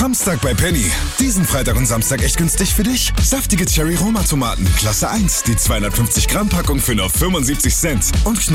Samstag bei Penny. Diesen Freitag und Samstag echt günstig für dich? Saftige Cherry-Roma-Tomaten, Klasse 1, die 250 Gramm Packung für nur 75 Cent. Und